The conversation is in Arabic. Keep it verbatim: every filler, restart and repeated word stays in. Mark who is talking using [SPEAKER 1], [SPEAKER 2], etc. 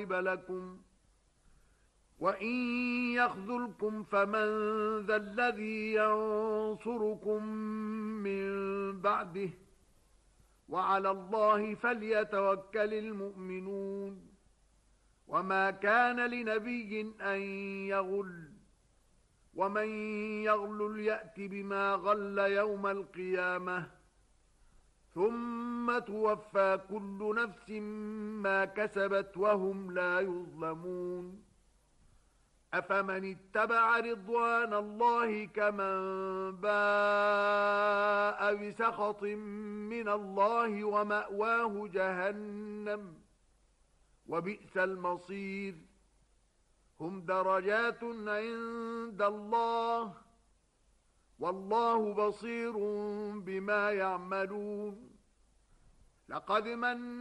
[SPEAKER 1] لكم وإن يخذلكم فمن ذا الذي ينصركم من بعده وعلى الله فليتوكل المؤمنون وما كان لنبي أن يغل ومن يغلل يأت بما غل يوم القيامة ثم توفى كل نفس ما كسبت وهم لا يظلمون أفمن اتبع رضوان الله كمن باء بسخط من الله ومأواه جهنم وبئس المصير هم درجات عند الله والله بصير بما يعملون لقد من